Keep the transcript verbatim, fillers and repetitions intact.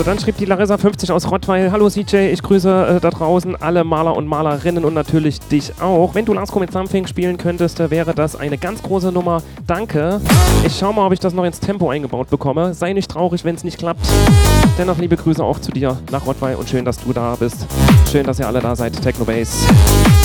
dann schrieb die Larissa fünfzig aus Rottweil. Hallo C J, ich grüße äh, da draußen alle Maler und Malerinnen und natürlich dich auch. Wenn du Last Comet Something spielen könntest, äh, wäre das eine ganz große Nummer. Danke. Ich schau mal, ob ich das noch ins Tempo eingebaut bekomme. Sei nicht traurig, wenn es nicht klappt. Dennoch liebe Grüße auch zu dir nach Rottweil und schön, dass du da bist. Schön, dass ihr alle da seid. Technobase.